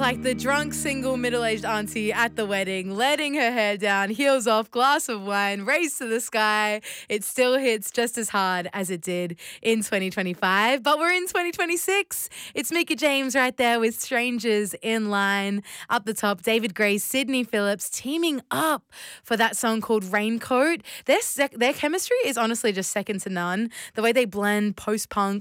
like the drunk single middle-aged auntie at the wedding, letting her hair down, heels off, glass of wine, race to the sky. It still hits just as hard as it did in 2025, but we're in 2026. It's Mika James right there with Strangers in Line. Up the top, David Gray, Sydney Phillips teaming up for that song called Raincoat. Their chemistry is honestly just second to none. The way they blend post-punk